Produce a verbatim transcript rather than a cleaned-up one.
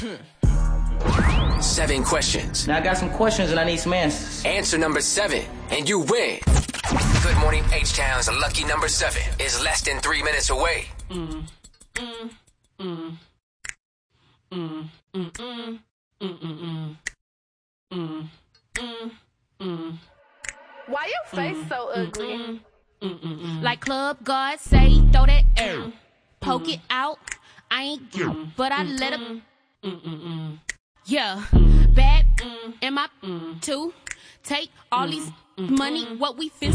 Seven questions. Now I got some questions and I need some answers. Answer number seven, and you win. Good Morning H-Town's lucky number seven is less than three minutes away. Mm, mm, mm, mm, mm, mm, mm, mm, mm, mm, mm. Why your face Mm, so mm, ugly? mm, mm, mm, mm. Like Club God say, throw that air. Poke it out. I ain't get, but I let him. Mm, mm, mm. Yeah, bad in my two. Take all these money, what we fin